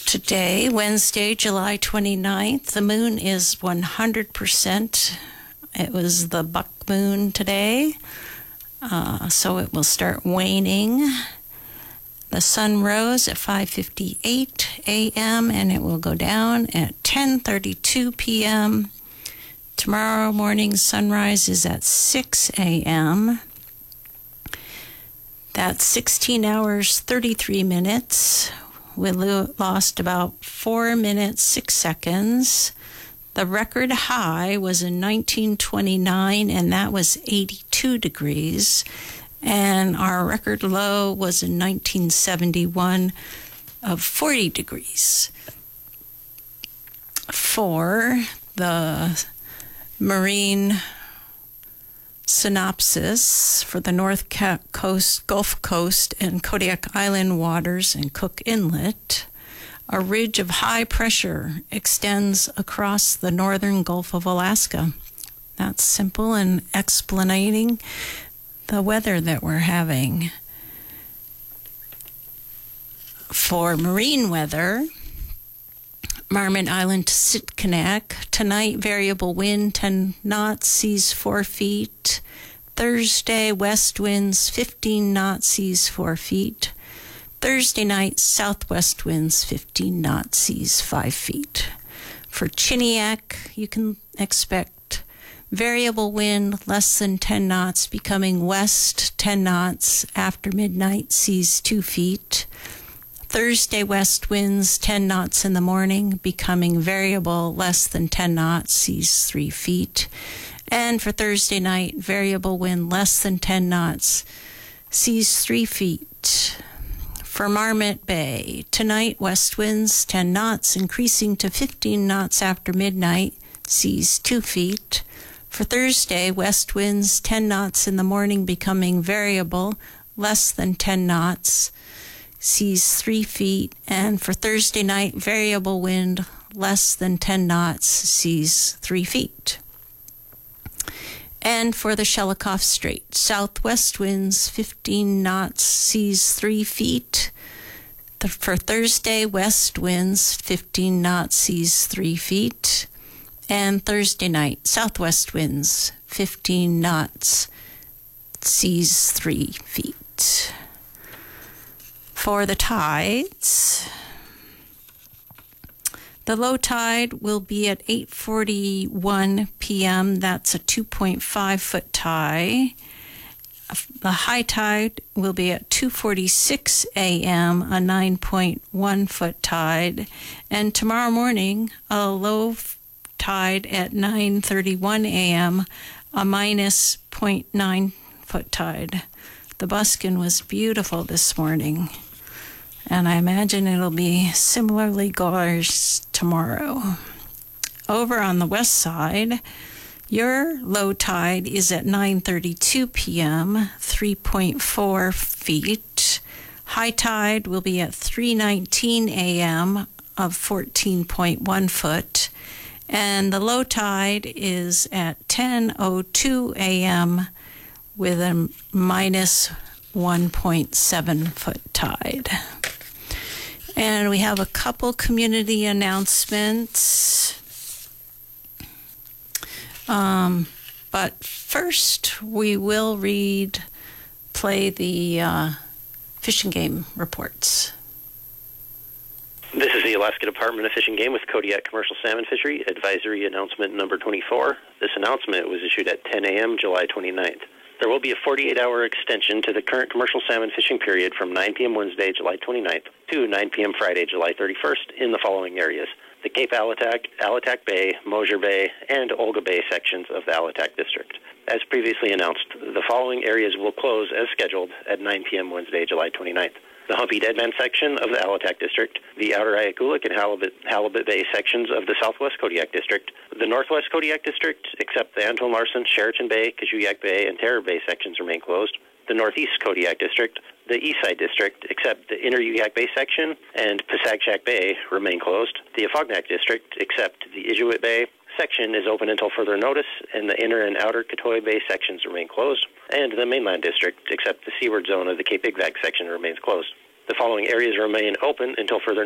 Today, Wednesday, July 29th, the moon is 100%. It was the buck moon today, so it will start waning. The sun rose at 5:58 a.m. and it will go down at 10:32 p.m. Tomorrow morning's sunrise is at 6 a.m. That's 16 hours, 33 minutes. We lost about 4 minutes, 6 seconds. The record high was in 1929, and that was 82 degrees. And our record low was in 1971 of 40 degrees. For the marine synopsis for the North Coast, Gulf Coast, and Kodiak Island waters and Cook Inlet, a ridge of high pressure extends across the northern Gulf of Alaska. That's simple and explaining the weather that we're having. For marine weather, Marmot Island to Sitkinak. Tonight, variable wind 10 knots, seas 4 feet. Thursday, west winds 15 knots, seas 4 feet. Thursday night, southwest winds 15 knots, seas 5 feet. For Chiniak, you can expect variable wind less than 10 knots, becoming west 10 knots after midnight, seas 2 feet. Thursday, west winds 10 knots in the morning, becoming variable less than 10 knots, seas 3 feet. And for Thursday night, variable wind less than 10 knots, seas 3 feet. For Marmot Bay, tonight, west winds 10 knots, increasing to 15 knots after midnight, seas 2 feet. For Thursday, west winds 10 knots in the morning, becoming variable less than 10 knots, seas 3 feet, and for Thursday night, variable wind less than 10 knots, seas 3 feet. And for the Shelikof Strait, southwest winds 15 knots, seas 3 feet. For Thursday, west winds 15 knots, seas 3 feet. And Thursday night, southwest winds 15 knots, seas 3 feet. For the tides, the low tide will be at 8:41 p.m. That's a 2.5 foot tide. The high tide will be at 2:46 a.m., a 9.1 foot tide. And tomorrow morning, a low tide at 9:31 a.m., a minus 0.9 foot tide. The Buskin was beautiful this morning, and I imagine it'll be similarly gorgeous tomorrow. Over on the west side, your low tide is at 9:32 p.m., 3.4 feet. High tide will be at 3:19 a.m. of 14.1 foot. And the low tide is at 10:02 a.m. with a minus 1.7 foot tide. And we have a couple community announcements. But first, we will play the Fish and Game reports. This is the Alaska Department of Fish and Game with Kodiak Commercial Salmon Fishery Advisory Announcement number 24. This announcement was issued at 10 a.m. July 29th. There will be a 48-hour extension to the current commercial salmon fishing period from 9 p.m. Wednesday, July 29th to 9 p.m. Friday, July 31st in the following areas: the Cape Alatac, Alatac Bay, Mosier Bay, and Olga Bay sections of the Alatac District. As previously announced, the following areas will close as scheduled at 9 p.m. Wednesday, July 29th. The Humpy Deadman section of the Alatac District, the Outer Ayakulik and Halibut Bay sections of the Southwest Kodiak District, the Northwest Kodiak District, except the Anton Larson, Sheraton Bay, Kajuyak Bay, and Terror Bay sections remain closed, the Northeast Kodiak District, the Eastside District, except the Inner Uyak Bay section, and Pasagshak Bay remain closed, the Afognak District, except the Inuit Bay section is open until further notice, and the Inner and Outer Katoy Bay sections remain closed, and the Mainland District, except the seaward zone of the Cape Igvag section, remains closed. The following areas remain open until further